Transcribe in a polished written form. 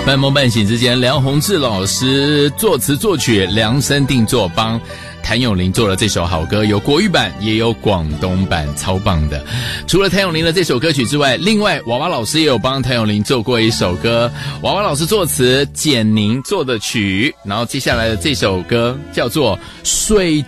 半梦半醒之间，梁弘志老师作词作曲，量身定做，帮谭咏麟做了这首好歌，有国语版也有广东版，超棒的。除了谭咏麟的这首歌曲之外，另外娃娃老师也有帮谭咏麟做过一首歌，娃娃老师作词，简宁做的曲，然后接下来的这首歌叫做《水